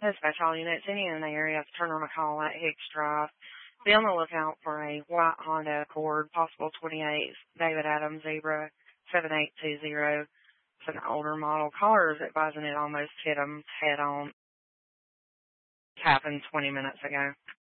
Dispatch all units, any in the area, turn on a call at Hicks Drive. Be on the lookout for a white Honda Accord, possible 28, David Adams Zebra 7820. It's an older model. Caller is advising it almost hit them head on. It happened 20 minutes ago.